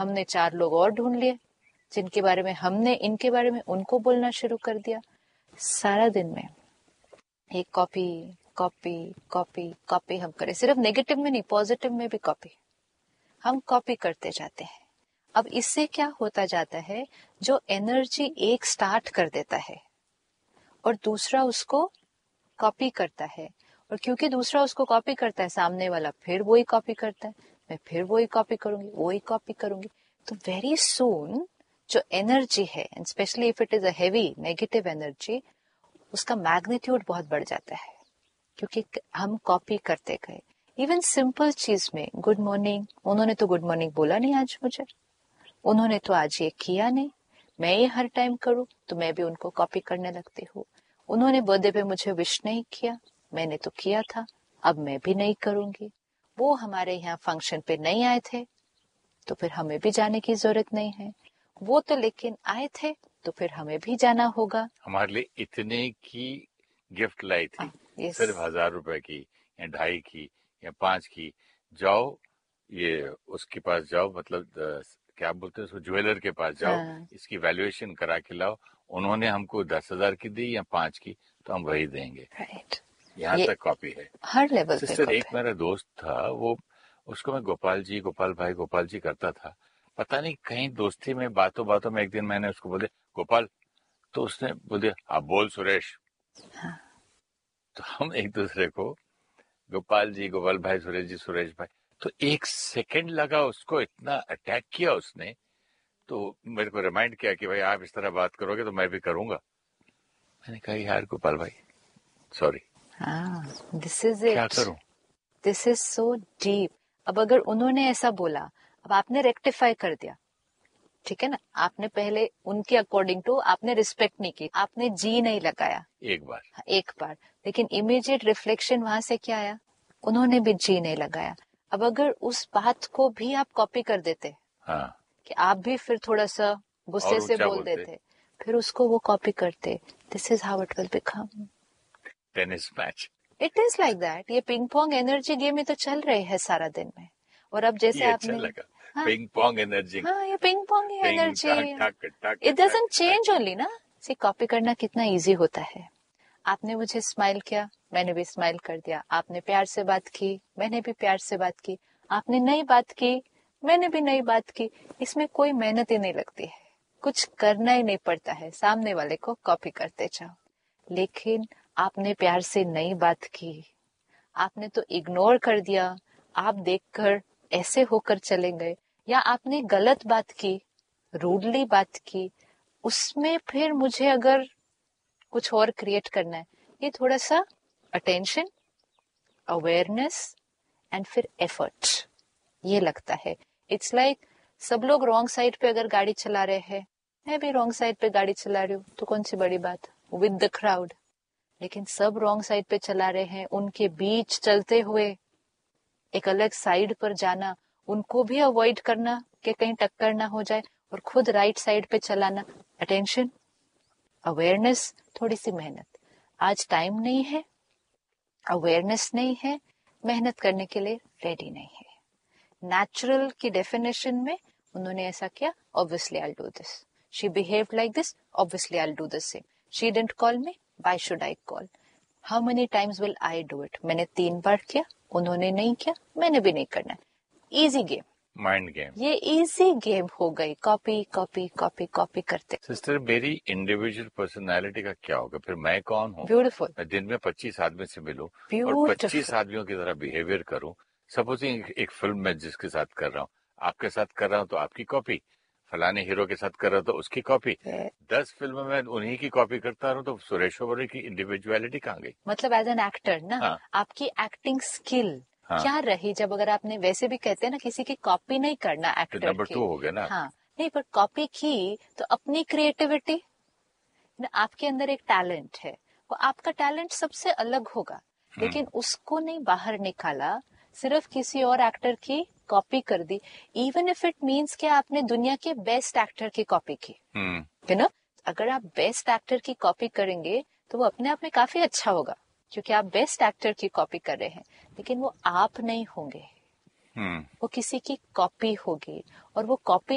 हमने 4 लोग और ढूंढ लिए जिनके बारे में हमने इनके बारे में उनको बोलना शुरू कर दिया। सारा दिन में एक कॉपी कॉपी कॉपी कॉपी हम करें, सिर्फ नेगेटिव में नहीं, पॉजिटिव में भी कॉपी हम कॉपी करते जाते हैं। अब इससे क्या होता जाता है, जो एनर्जी एक स्टार्ट कर देता है और दूसरा उसको कॉपी करता है, और क्योंकि दूसरा उसको कॉपी करता है, सामने वाला फिर वही कॉपी करता है, मैं फिर वही कॉपी करूंगी, वही कॉपी करूंगी, तो वेरी सून जो एनर्जी है, and specially if it is a heavy negative energy, उसका मैग्नीट्यूड बहुत बढ़ जाता है, क्योंकि हम कॉपी करते गए। इवन सिंपल चीज में गुड मॉर्निंग, उन्होंने तो गुड मॉर्निंग बोला नहीं आज मुझे, उन्होंने तो आज ये किया नहीं, मैं ये हर टाइम करूं तो मैं भी उनको कॉपी करने लगती हूँ। उन्होंने बर्थडे पे मुझे विश नहीं किया, मैंने तो किया था, अब मैं भी नहीं करूंगी। वो हमारे यहाँ फंक्शन पे नहीं आए थे तो फिर हमें भी जाने की जरूरत नहीं है, वो तो लेकिन आए थे तो फिर हमें भी जाना होगा। हमारे लिए इतने की गिफ्ट लाई थी, सिर्फ 1000 रुपए की या 2.5 की या 5 की, जाओ ये उसके पास जाओ, मतलब क्या बोलते हैं उसको, ज्वेलर के पास जाओ, हाँ। इसकी वैल्यूएशन करा के लाओ, उन्होंने हमको 10,000 की दी या 5 की तो हम वही देंगे। राइट, यहाँ तक कॉपी है हर लेवल पे सिस्टर। कॉपी। एक मेरा दोस्त था, वो उसको मैं गोपाल जी, गोपाल भाई, गोपाल जी करता था। पता नहीं कहीं दोस्ती में बातों बातों में एक दिन मैंने उसको बोले गोपाल, तो उसने बोल दिया हाँ बोल सुरेश। हाँ। तो हम एक दूसरे को गोपाल जी, गोपाल भाई, सुरेश जी, सुरेश भाई, तो एक सेकंड लगा उसको, इतना अटैक किया उसने, तो मेरे को रिमाइंड किया कि भाई आप इस तरह बात करोगे तो मैं भी करूंगा। मैंने कहा यार गोपाल भाई सॉरी, हाँ, दिस इज क्या इट, करूं। This is so deep. अब अगर उन्होंने ऐसा बोला, अब आपने रेक्टिफाई कर दिया, ठीक है ना, आपने पहले उनके अकॉर्डिंग टू आपने रिस्पेक्ट नहीं की, आपने जी नहीं लगाया एक बार, लेकिन इमीडिएट रिफ्लेक्शन वहां से क्या आया, उन्होंने भी जी नहीं लगाया। अब अगर उस बात को भी आप कॉपी कर देते, हाँ, कि आप भी फिर थोड़ा सा गुस्से से बोल देते, फिर उसको वो कॉपी करते, this is how it will become tennis match. It is like that. ये पिंग पोंग एनर्जी गेम में तो चल रहे हैं सारा दिन में। और अब जैसे ये आपने अच्छा लगा, हाँ, पिंग पोंग एनर्जी। हाँ, ये पिंग पोंग पिंग एनर्जी, टक टक टक इट डजंट चेंज ओनली ना। सी कॉपी करना कितना इजी होता है। आपने मुझे स्माइल किया, मैंने भी स्माइल कर दिया, आपने प्यार से बात की, मैंने भी प्यार से बात की, आपने नई बात की, मैंने भी नई बात की, इसमें कोई मेहनत ही नहीं लगती है, कुछ करना ही नहीं पड़ता है, सामने वाले को कॉपी करते जाओ। लेकिन आपने प्यार से नई बात की, आपने तो इग्नोर कर दिया, आप देखकर ऐसे होकर चले गए, या आपने गलत बात की, रूडली बात की, उसमें फिर मुझे अगर कुछ और क्रिएट करना है, ये थोड़ा सा अटेंशन, अवेयरनेस एंड फिर एफर्ट, ये लगता है। इट्स लाइक सब लोग रॉन्ग साइड पे अगर गाड़ी चला रहे हैं, मैं भी रॉन्ग साइड पे गाड़ी चला रही हूँ, तो कौन सी बड़ी बात, विद द क्राउड। लेकिन सब रॉन्ग साइड पे चला रहे हैं, उनके बीच चलते हुए एक अलग साइड पर जाना, उनको भी अवॉइड करना कि कहीं टक्कर ना हो जाए, और खुद राइट साइड पे चलाना, अटेंशन, अवेयरनेस, थोड़ी सी मेहनत। आज टाइम नहीं है, अवेयरनेस नहीं है, मेहनत करने के लिए रेडी नहीं है। नेचुरल की डेफिनेशन में उन्होंने ऐसा किया, obviously I do this, she behaved like this, obviously I do the same, she didn't call me, why should I call, how many times will I do it, मैंने 3 बार किया, उन्होंने नहीं किया, मैंने भी नहीं करना। इजी गेम, माइंड गेम, ये इजी गेम हो गई, कॉपी कॉपी कॉपी कॉपी करते। सिस्टर मेरी इंडिविजुअल पर्सनालिटी का क्या होगा फिर, मैं कौन हूँ। ब्यूटीफुल, मैं दिन में 25 आदमी से मिलूं और 25 ब्यूटीफुल, आदमियों की तरह बिहेवियर करूं। सपोजिंग एक फिल्म में जिसके साथ कर रहा हूँ, आपके साथ कर रहा हूँ तो आपकी कॉपी, फलाने हीरो के साथ कर रहा हूँ तो उसकी कॉपी, 10 फिल्म में उन्हीं की कॉपी करता रहूं तो सुरेश ओबेरॉय की इंडिविजुअलिटी कहाँ गई। मतलब एज एन एक्टर ना, हाँ, आपकी एक्टिंग स्किल हाँ, क्या रही, जब अगर आपने, वैसे भी कहते हैं ना किसी की कॉपी नहीं करना तो एक्टर नंबर की, 2 हो गया ना। हाँ, नहीं, पर कॉपी की तो अपनी क्रिएटिविटी ना, आपके अंदर एक टैलेंट है, वो आपका टैलेंट सबसे अलग होगा, लेकिन उसको नहीं बाहर निकाला, सिर्फ किसी और एक्टर की कॉपी कर दी, इवन इफ इट मीन्स कि आपने दुनिया के बेस्ट एक्टर की कॉपी की, यू नो, अगर आप बेस्ट एक्टर की कॉपी करेंगे तो वो अपने आप में काफी अच्छा होगा, क्योंकि आप बेस्ट एक्टर की कॉपी कर रहे हैं, लेकिन वो आप नहीं होंगे, वो किसी की कॉपी होगी, और वो कॉपी